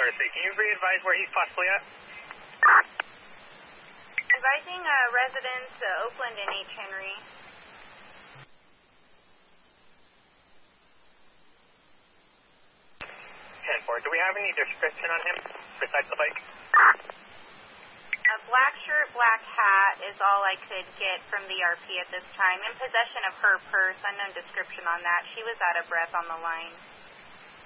Thursday. Can you re-advise where he's possibly at? Advising residents Oakland and H. Henry. 10-4. Do we have any description on him besides the bike? A black shirt, black hat is all I could get from the RP at this time. In possession of her purse, unknown description on that. She was out of breath on the line.